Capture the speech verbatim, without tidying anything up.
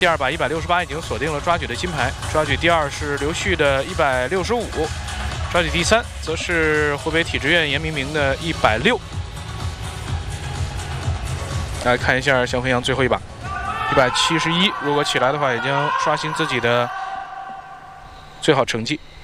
第二把一百六十八已经锁定了抓举的金牌，抓举第二是刘旭的一百六十五，抓举第三则是湖北体制院严明明的一百六。来看一下向飞扬最后一把一百七十一，如果起来的话，已经刷新自己的最好成绩。